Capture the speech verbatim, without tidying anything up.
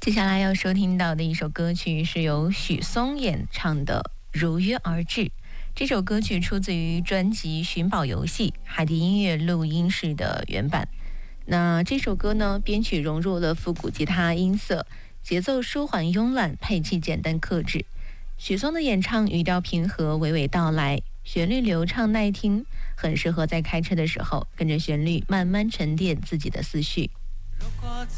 接下来要收听到的一首歌曲是由许嵩演唱的《如约而至》。这首歌曲出自于专辑《寻宝游戏》海底音乐录音室的原版。那这首歌呢，编曲融入了复古吉他音色，节奏舒缓慵懒，配器简单克制。许嵩的演唱语调平和，娓娓道来，旋律流畅耐听，很适合在开车的时候跟着旋律慢慢沉淀自己的思绪。